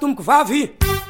tomboko vavy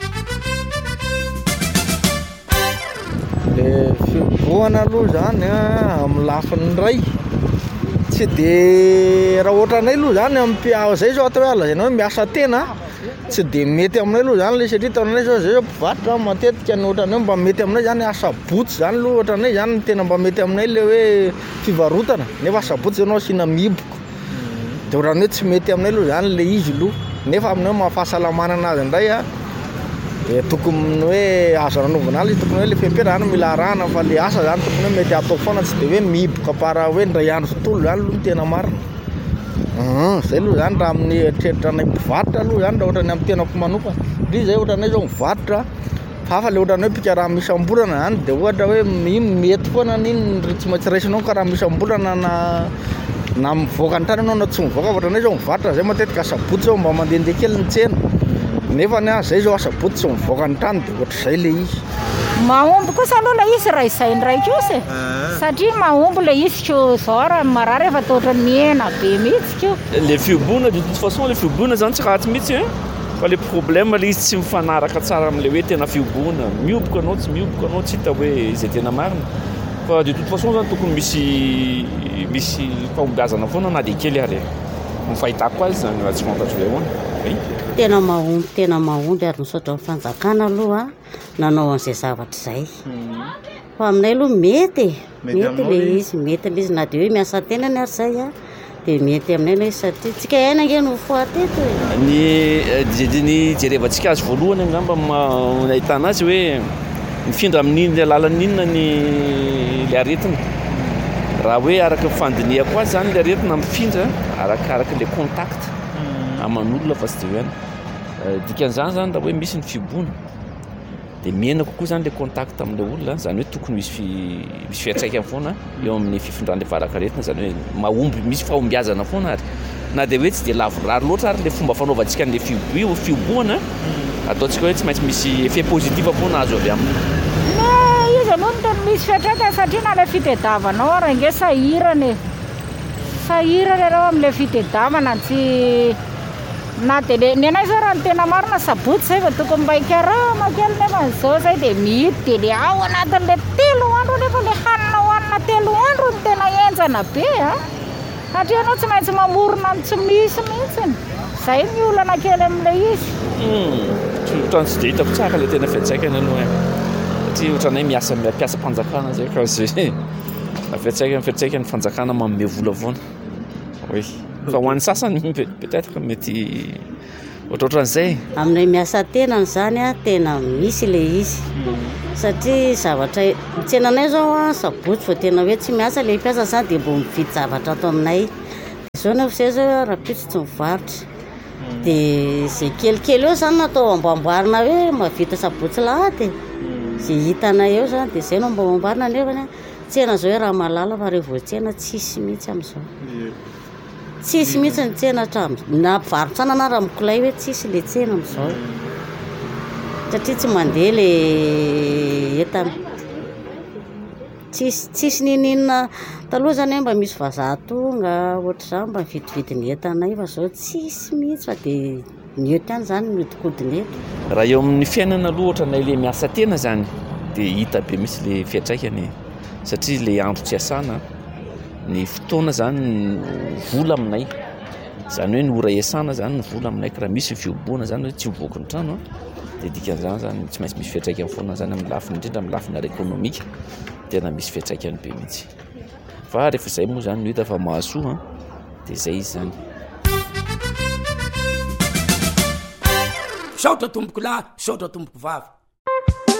le fivoana aloha zany amin'ny lafiny ray tsy de raha ohatranay aloha zany ampiao zay zao atao hoe alazaina hoe miasa tena tsy de mety aminay aloha zany le satria taonanay zao zay zao mpivarotra matetika ny ohatranay mba mety aminay zany asa botsy zany aloha ohatranay zany tena mba mety aminay le hoe fivarotana nefa asa botsy anao asina miboko de ohatranay hoe tsy mety aminay aloha zany le izy aloha nefa aminay mahafahasalamana anazy indray de tokony hoe azo ranovana azy tokony hoe le fempera zany mila arahana fa le asa zany tokony hoe mety atao foana tsy de hoe miboka para hoe ndray andro tontolo zany aloha ny tena marina zay aloha zany raha amin'ny eritreritra anay mpivarotra aloha zany raha ohatranay amin'ny tenako manokana ndri zay ohatranay zao mivarotra fa hafa le ohatranay hoe pika raha misy ambolana zany de ohatra hoe iny mety foana n'iny tsy maintsy raisinao ka raha misy ambolana na mivoaka ny trany anao na tsy mivoaka ohatranay zao mivarotra zay matetika asabotsy zao mba mandehandeha kely ny tsena nefa ny zay zao asabotsy tsy mivoaka ny trany de ohatr'izay le izy mahomby kosa aloha le izy raha izay ndraiky ose satria mahomby le izy ko zao raha marary efa toatra miena be mihitsy ko le fiobona de toute façon le fiobona zany tsy ratsy mihitsy fa le problème le izy tsy mifanaraka tsara am'le hoe tena fiobona mioboka anao tsy mioboka anao tsy hita hoe izay tena marina fa de toute façon zany tokony misy fahombiazana foana na de kely ary ny fahitako azy zany raha tsy fantatro zay hoana tena mahomby ary misaotra amin'ny fanjakana aloha nanao an'izay zavatra zay fa aminay aloha mety le izy na de hoe miasa tenany ary zay de mety aminay le satria tsika aina nge no foateto ny jerevantsika azy voalohany angamba nahitana azy hoe mifindra amin'iny alalan'inona le aretina raha hoe araka fandinihako azy zany le aretina mifindra arakaraka le contact aman'olona fa tsy de hoena dikan'izany zany raha hoe misy ny fiobona de miena kokoa zany le contact amin'le olona zany hoe tokony misy fiantraikany foana eo amin'ny fifindran'le varakaretina zany hoe mahomby misy fahombiazana foana ary na de hoe tsy de lavorary loatra ary le fomba fanaovantsika n'le fioboana ataontsika hoe tsy maintsy misy effet positif foana azo avy aminy izy aloha no tena misy fiantraikany satria na le fitediavanao raha inge sahirana ianao amin'le fitediavana tsy na de ny anay zao raha ny tena marina sabotsy zay fa tokony mba hikarama kely nefa zao zay de mihity de le ao anatin'le 3 andro nefa le hanina hoanina 3 andro ny tena enjana be satria anao tsy maintsy mamorona ny tsy misy mihitsiny zay ny olana kely amin'le izy ohatrany tsy de hitako tsara le tena fiatsaikany aloha satria ohatranay miasa mpiasa-panjakana zay ka zay fiatsaikany fanjakana manome vola foana oui fa ho an'ny sasany peut-être mety ohatrohatran'izay aminay miasa tenany zany tena misy le izy satria zavatra tsenanay zao sabotsy fa tena hoe tsy miasa le mpiasa zany de mbo mividy zavatra ato aminay zao nefa zay zao raha pitso tsy mivarotra de zay kelikely eo zany natao amboamboarina hoe mavita sabotsy lahady zay hitanay eo zany de zay no mba amboarina nefa tsena zao hoe raha malala fa rehevo tsena tsisy mihitsy am'izao tsisy mihitsy ny tsena na mpivarotrana na raha mikolay hoe tsisy le tsena am'izao satria tsy mandeha le entana tsisy ninina taloha zany hoe mba misy vazaha tonga ohatr'izany mba vidividiny entanay fa zao tsisy mihitsy fa de ny eto ihany zany miodikodiny eto raha eo amin'ny fiainana aloha ohatranay le miasa tena zany de hita be misy le fiantraikany satria le andro tsy asana ny fotoana zany vola aminay zany hoe ny ora iasana zany ny vola aminay ka raha misy fiobona zany hoe tsy mivoaka ny trano de dikan'izany zany tsy maintsy misy fiantraikany foana zany amin'ny lafiny indrindra amin'ny lafiny ara-ekonomika tena misy fiantraikany be mihitsy fa rehefa zay moa zany no hita fa mahasoa de zay izy zany saotra tomboko lahy saotra tomboko vavy